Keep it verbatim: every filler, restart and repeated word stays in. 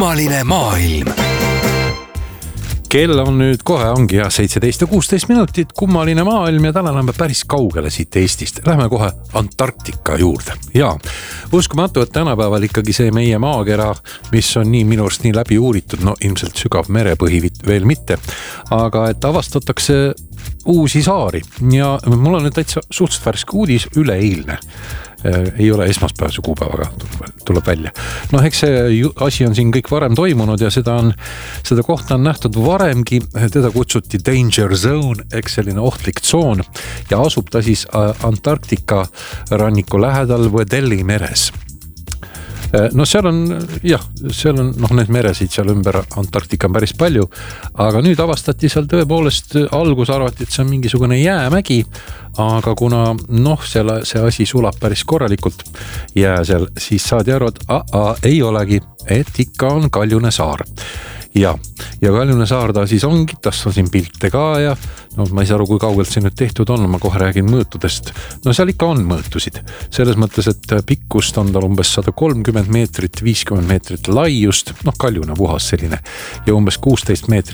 Kummaline maailm. Kell on nüüd kohe ongi ja seitseteist ja kuusteist minutit, kummaline maailm ja täna oleme päris kaugele siit Eestist. Lähme kohe Antarktika juurde. Ja uskumatu, et tänapäeval ikkagi see meie maakera, mis on nii minust nii läbi uuritud, no ilmselt sügav merepõhi veel mitte, aga et avastatakse uusi saari ja mul on nüüd täitsa suhteliselt värske uudis üleeilne. Ei ole esmaspäevase kuupäevaga tuleb välja. No eks see asi on siin kõik varem toimunud ja seda, on, seda kohta on nähtud varemgi, teda kutsuti Danger Zone, eks selline ohtlik tsoon ja asub ta siis Antarktika ranniku lähedal Wedelli meres. No seal on, jah, seal on, noh, need meresid seal ümber Antarktika on päris palju, aga nüüd avastati seal tõepoolest, algus arvati, et see on mingisugune jäämägi, aga kuna, noh, selle, see asi sulab päris korralikult jää seal, siis saadi aru, et a, a, ei olegi, et ikka on Kaljune saar. Ja, ja Kaljune saar ta siis ongi, tas on siin pilte ka ja no, ma ei saa aru, kui kaugelt see nüüd tehtud on, ma kohe räägin mõõtudest. No seal ikka on mõõtusid. Selles mõttes, et pikkust on tal umbes sada kolmkümmend meetrit, viiskümmend meetrit laiust, noh Kaljune puhas selline ja umbes kuusteist meetrit